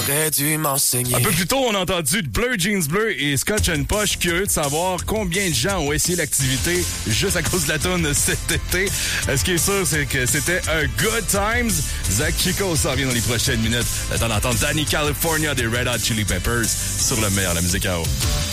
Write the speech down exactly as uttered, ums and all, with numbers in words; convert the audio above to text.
Dû m'enseigner. Un peu plus tôt, on a entendu de Bleu Jeans Bleu et Scotch and Posh. Curieux de savoir combien de gens ont essayé l'activité juste à cause de la toune cet été. Ce qui est sûr, c'est que c'était un good times. Zach Chico s'en vient dans les prochaines minutes. Le temps d'entendre Danny California des Red Hot Chili Peppers sur le meilleur de la musique à eau.